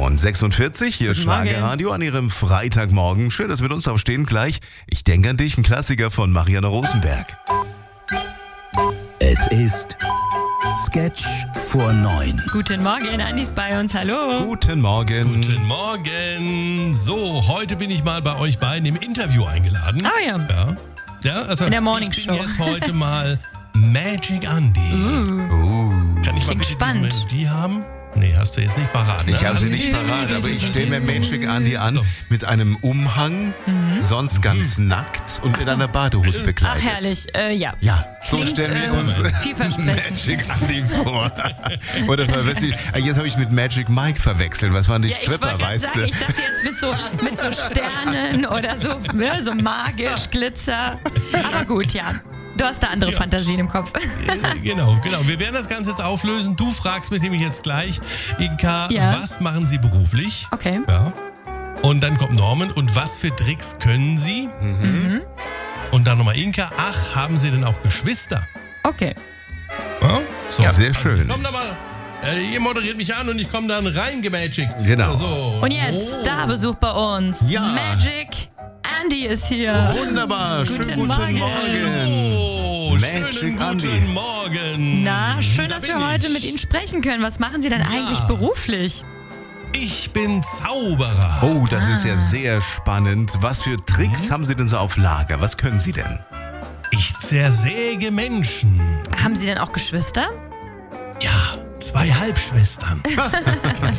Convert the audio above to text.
und 46, hier Guten Morgen. Schlagerradio an Ihrem Freitagmorgen. Schön, dass Sie mit uns aufstehen. Gleich, ich denke an dich, ein Klassiker von Marianne Rosenberg. Es ist Sketch vor 9. Guten Morgen, Andi ist bei uns, hallo. Guten Morgen. Guten Morgen. So, heute bin ich mal bei euch beiden im Interview eingeladen. Ah ja. Ja, also In der Morning ich Show. bin jetzt heute mal Magic Andy. Kann ich mal bitte spannend. diese Melodie haben? Nee, hast du jetzt nicht parat. Ne? Ich habe sie nicht parat, aber ich stelle mir Magic Andy an mit einem Umhang, sonst ganz nackt und mit einer Badehose Ach, bekleidet. herrlich, ja. Ja, so Klingt, stellen wir uns vielversprechend. Magic Andy vor. Oder jetzt habe ich mit Magic Mike verwechselt. Was waren die Ja, ich Stripper, wollte gerade weißt sagen, du? ich dachte jetzt mit so Sternen oder so, ne, so magisch, Glitzer. Aber gut, ja. Du hast da andere Fantasien im Kopf. Genau. Wir werden das Ganze jetzt auflösen. Du fragst mich nämlich jetzt gleich, Inka, Ja. was machen Sie beruflich? Okay. Ja. Und dann kommt Norman. Und was für Tricks können Sie? Und dann nochmal Inka. Ach, haben Sie denn auch Geschwister? Okay. Ja? So. Sehr schön. Komm da mal. Ihr moderiert mich an und ich komme dann reingemagickt. Genau. So. Und jetzt Starbesuch bei uns. Ja. Magic Andy ist hier. Wunderbar, schönen Guten guten Morgen. Morgen. Oh, Magic schönen Andy. guten Morgen. Na, schön, Da dass bin wir heute ich. mit Ihnen sprechen können. Was machen Sie denn eigentlich beruflich? Ich bin Zauberer. Oh, das ist ja sehr spannend. Was für Tricks haben Sie denn so auf Lager? Was können Sie denn? Ich zersäge Menschen. Haben Sie denn auch Geschwister? Ja, 2 Halbschwestern.